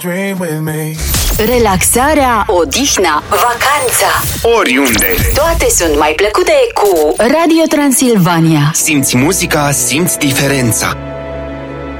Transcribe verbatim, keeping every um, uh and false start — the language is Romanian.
Dream with me. Relaxarea, odihna, vacanța, oriunde. toate sunt mai plăcute cu Radio Transilvania. Simți muzica, simți diferența.